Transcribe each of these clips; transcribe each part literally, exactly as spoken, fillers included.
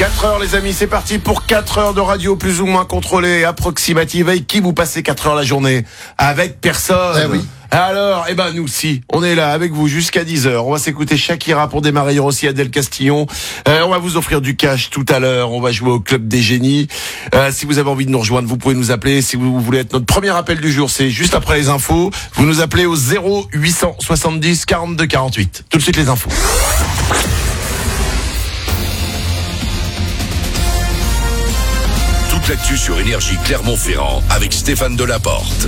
quatre heures les amis, c'est parti pour quatre heures de radio plus ou moins contrôlée, approximative. Avec qui vous passez quatre heures la journée? Avec personne. Eh oui. Alors, eh ben nous si, on est là avec vous jusqu'à dix heures. On va s'écouter Shakira pour démarrer, il y aura aussi Adèle Castillon. Euh, on va vous offrir du cash tout à l'heure. On va jouer au Club des Génies. Euh, si vous avez envie de nous rejoindre, vous pouvez nous appeler. Si vous voulez être notre premier appel du jour, c'est juste après les infos. Vous nous appelez au zéro huit cent soixante-dix quarante-deux quarante-huit. Tout de suite les infos. Toute l'actu sur Énergie Clermont-Ferrand avec Stéphane Delaporte.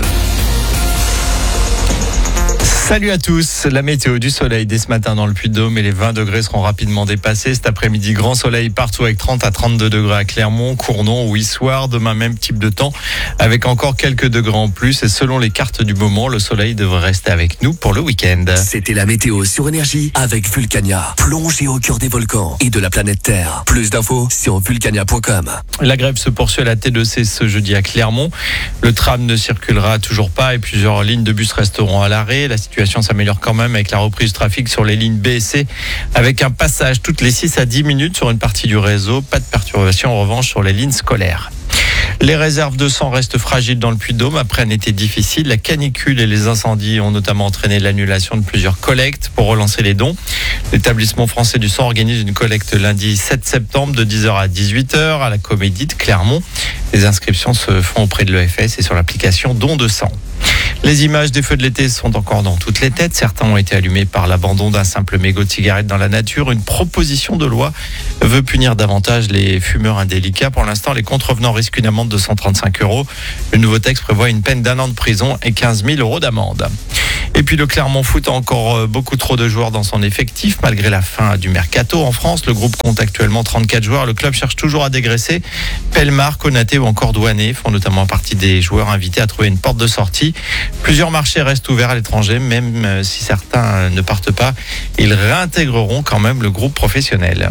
Salut à tous, la météo du soleil dès ce matin dans le Puy-de-Dôme et les vingt degrés seront rapidement dépassés. Cet après-midi, grand soleil partout avec trente à trente-deux degrés à Clermont, Cournon ou Issoire. Demain, même type de temps avec encore quelques degrés en plus. Et selon les cartes du moment, le soleil devrait rester avec nous pour le week-end. C'était la météo sur Énergie avec Vulcania. Plongez au cœur des volcans et de la planète Terre. Plus d'infos sur vulcania point com. La grève se poursuit à la T deux C ce jeudi à Clermont. Le tram ne circulera toujours pas et plusieurs lignes de bus resteront à l'arrêt. La situation La situation s'améliore quand même avec la reprise du trafic sur les lignes B et C, avec un passage toutes les six à dix minutes sur une partie du réseau. Pas de perturbation en revanche sur les lignes scolaires. Les réserves de sang restent fragiles dans le Puy-de-Dôme après un été difficile. La canicule et les incendies ont notamment entraîné l'annulation de plusieurs collectes pour relancer les dons. L'établissement français du sang organise une collecte lundi sept septembre de dix heures à dix-huit heures à la Comédie de Clermont. Les inscriptions se font auprès de l'E F S et sur l'application Don de sang. Les images des feux de l'été sont encore dans toutes les têtes. Certains ont été allumés par l'abandon d'un simple mégot de cigarette dans la nature. Une proposition de loi veut punir davantage les fumeurs indélicats. Pour l'instant, les contrevenants risquent une amende de cent trente-cinq euros. Le nouveau texte prévoit une peine d'un an de prison et quinze mille euros d'amende. Et puis le Clermont Foot a encore beaucoup trop de joueurs dans son effectif. Malgré la fin du mercato en France, le groupe compte actuellement trente-quatre joueurs. Le club cherche toujours à dégraisser. Pellemar, Konaté ou encore Douané font notamment partie des joueurs invités à trouver une porte de sortie. Plusieurs marchés restent ouverts à l'étranger, même si certains ne partent pas. Ils réintégreront quand même le groupe professionnel.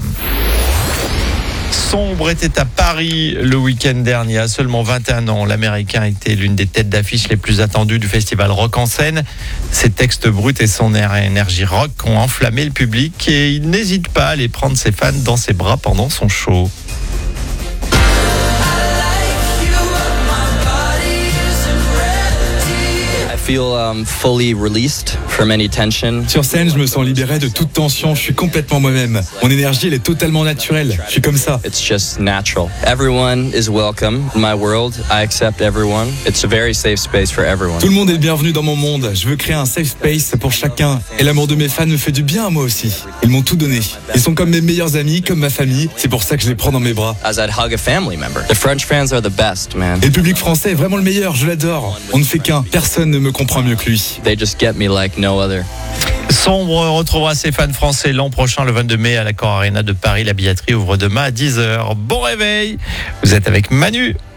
Sombre était à Paris le week-end dernier. À seulement vingt et un ans, l'Américain était l'une des têtes d'affiche les plus attendues du festival Rock en scène. Ses textes bruts et son air et énergie rock ont enflammé le public et il n'hésite pas à aller prendre ses fans dans ses bras pendant son show. Feel um, fully released from any tension. Sur scène, je me sens libéré de toute tension. Je suis complètement moi-même. Mon énergie, elle est totalement naturelle. Je suis comme ça. It's just natural. Everyone is welcome in my world. I accept everyone. It's a very safe space for everyone. Tout le monde est le bienvenu dans mon monde. Je veux créer un safe space pour chacun. Et l'amour de mes fans me fait du bien à moi aussi. Ils m'ont tout donné. Ils sont comme mes meilleurs amis, comme ma famille. C'est pour ça que je les prends dans mes bras. As I'd hug a family member. The French fans are the best, man. Et le public français est vraiment le meilleur. Je l'adore. On ne fait qu'un. Personne ne me comprend mieux que lui. They just get me like no other. Sombre retrouvera ses fans français l'an prochain, le vingt-deux mai, à l'Accor Arena de Paris. La billetterie ouvre demain à dix heures. Bon réveil, vous êtes avec Manu.